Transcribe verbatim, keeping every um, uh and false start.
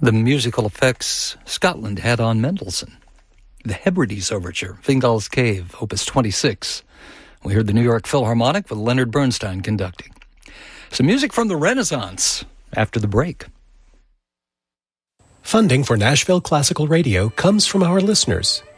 The musical effects Scotland had on Mendelssohn. The Hebrides Overture, Fingal's Cave, Opus twenty-six. We heard the New York Philharmonic with Leonard Bernstein conducting. Some music from the Renaissance after the break. Funding for Nashville Classical Radio comes from our listeners